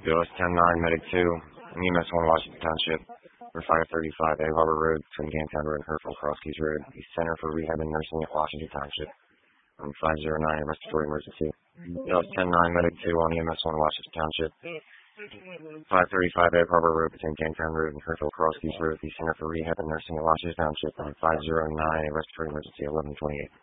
US 10-9, Medic 2, EMS 1, Washington Township, for 535 Egg Harbor Road, between Gantown Road and Hertford Cross Keys Road, the Center for Rehab and Nursing at Washington Township, on 509, respiratory emergency. US 10-9, Medic 2, on EMS 1, Washington Township, 535 Egg Harbor Road, between Gantown Road and Hertford Cross Keys Road, the Center for Rehab and Nursing at Washington Township, on 509, respiratory emergency, 1128.